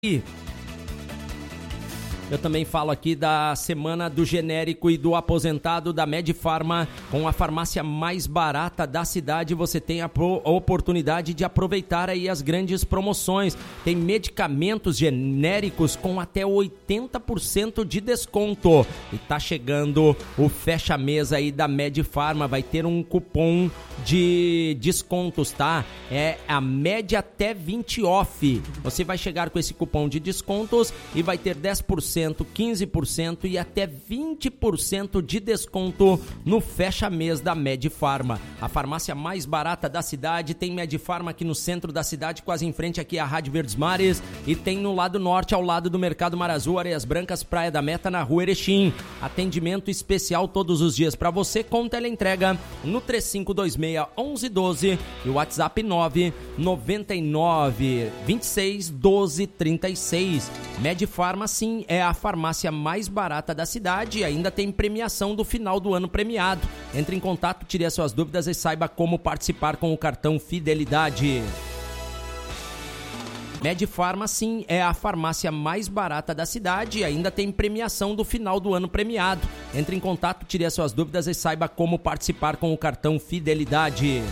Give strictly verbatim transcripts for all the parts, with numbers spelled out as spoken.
Eu também falo aqui da semana do genérico e do aposentado da Medifarma. Com a farmácia mais barata da cidade, você tem a oportunidade de aproveitar aí as grandes promoções. Tem medicamentos genéricos com até oitenta por cento de desconto. E tá chegando o fecha-mês aí da Medifarma. Vai ter um cupom de descontos, tá? É a média até vinte off. Você vai chegar com esse cupom de descontos e vai ter dez por cento, quinze por cento e até vinte por cento de desconto no fecha-mês da Medifarma. A farmácia mais barata da cidade. Tem Medifarma aqui no centro da cidade, quase em frente aqui à Rádio Verdes Mares, e tem no lado norte, ao lado do Mercado Mar Azul, Areias Brancas, Praia da Meta, na Rua Erechim. Atendimento especial todos os dias para você, com teleentrega no três cinco dois seis, um um um dois e o WhatsApp nove nove nove, vinte e seis, doze, trinta e seis. Medifarma, sim, é a farmácia mais barata da cidade e ainda tem premiação do final do ano premiado. Entre em contato, tire as suas dúvidas e saiba como participar com o cartão Fidelidade. Medifarma, sim, é a farmácia mais barata da cidade e ainda tem premiação do final do ano premiado. Entre em contato, tire as suas dúvidas e saiba como participar com o cartão Fidelidade.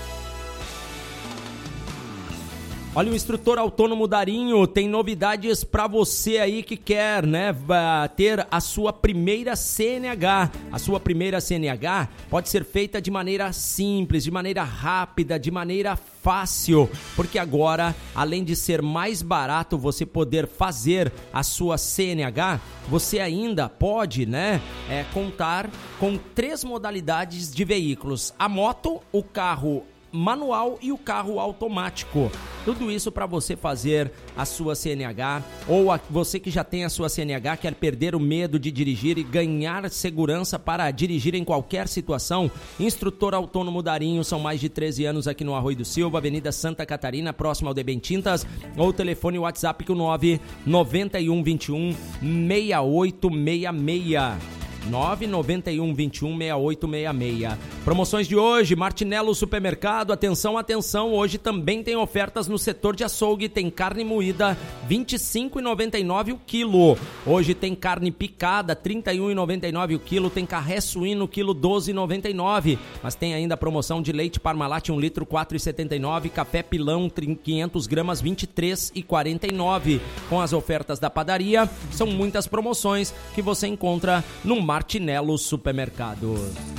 Olha, o instrutor autônomo Darinho tem novidades para você aí que quer, né, ter a sua primeira C N H. A sua primeira C N H pode ser feita de maneira simples, de maneira rápida, de maneira fácil, porque agora, além de ser mais barato você poder fazer a sua C N H, você ainda pode, né, é, contar com três modalidades de veículos: a moto, o carro manual e o carro automático. Tudo isso para você fazer a sua C N H, ou a, você que já tem a sua C N H, quer perder o medo de dirigir e ganhar segurança para dirigir em qualquer situação. Instrutor autônomo Darinho, são mais de treze anos aqui no Arroio do Silva, Avenida Santa Catarina, próximo ao Debem Tintas, ou telefone WhatsApp com nove nove um, vinte e um, seis oito seis seis. nove nove um, vinte e um, seis oito seis seis. Promoções de hoje: Martinello Supermercado. Atenção, atenção, hoje também tem ofertas no setor de açougue. Tem carne moída vinte e cinco reais e noventa e nove centavos o quilo. Hoje tem carne picada trinta e um reais e noventa e nove centavos o quilo. Tem carré suíno quilo doze reais e noventa e nove centavos. Mas tem ainda a promoção de leite Parmalat um litro quatro reais e setenta e nove centavos. Café Pilão quinhentas gramas vinte e três reais e quarenta e nove centavos. Com as ofertas da padaria, são muitas promoções que você encontra no Martinello Supermercado.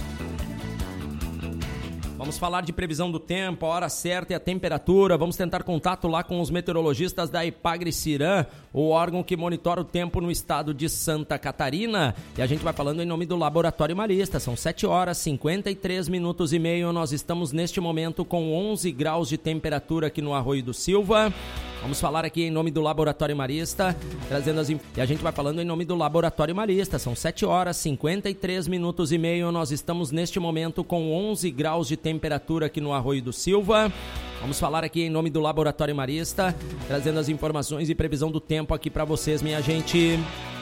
Vamos falar de previsão do tempo, a hora certa e a temperatura. Vamos tentar contato lá com os meteorologistas da Epagre-Ciran, o órgão que monitora o tempo no estado de Santa Catarina. E a gente vai falando em nome do Laboratório Marista. São sete horas, cinquenta e três minutos e meio. Nós estamos neste momento com onze graus de temperatura aqui no Arroio do Silva. Vamos falar aqui em nome do Laboratório Marista, trazendo as... e a gente vai falando em nome do Laboratório Marista. São sete horas, cinquenta e três minutos e meio. Nós estamos neste momento com onze graus de temperatura aqui no Arroio do Silva. Vamos falar aqui em nome do Laboratório Marista, trazendo as informações e previsão do tempo aqui para vocês, minha gente.